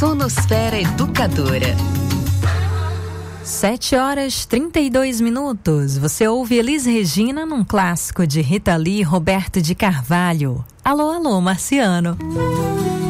Tonosfera Educadora. 7h32. Você ouve Elis Regina num clássico de Rita Lee e Roberto de Carvalho. Alô, alô, Marciano.